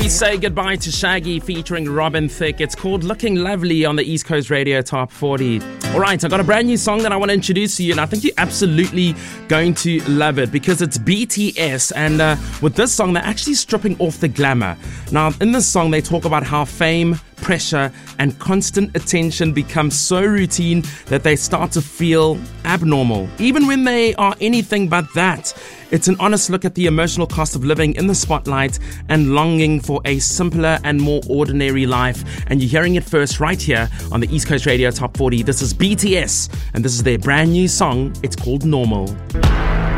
we say goodbye to Shaggy featuring Robin Thicke. It's called Looking Lovely on the East Coast Radio Top 40. All right, I got a brand new song that I want to introduce to you, and I think you're absolutely going to love it because it's BTS. And with this song, they're actually stripping off the glamour. Now, in this song, they talk about how fame, pressure, and constant attention become so routine that they start to feel abnormal, even when they are anything but that. It's an honest look at the emotional cost of living in the spotlight and longing for a simpler and more ordinary life. And you're hearing it first right here on the East Coast Radio Top 40. This is BTS, and this is their brand new song. It's called Normal.